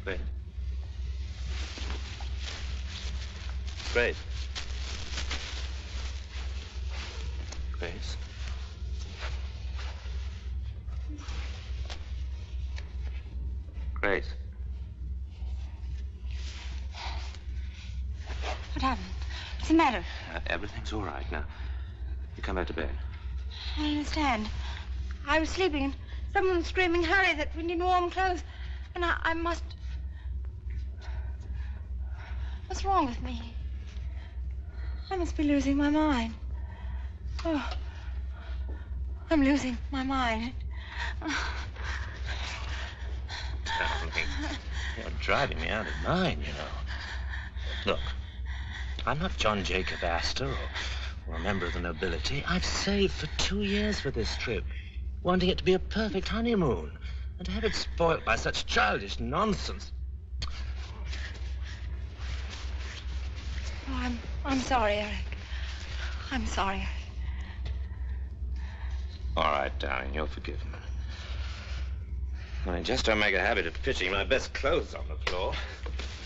Grace. Grace. Grace. Grace. What happened? What's the matter? Everything's all right now. You come back to bed. I don't understand. I was sleeping and someone was screaming, hurry, that we need warm clothes. And I must... What's wrong with me? I must be losing my mind. Oh, I'm losing my mind. Darling, you're driving me out of mind, you know. Look, I'm not John Jacob Astor or a member of the nobility. I've saved for 2 years for this trip, wanting it to be a perfect honeymoon, and to have it spoilt by such childish nonsense. Oh, I'm sorry, Eric. I'm sorry. All right, darling, you're forgiven. I just don't make a habit of pitching my best clothes on the floor.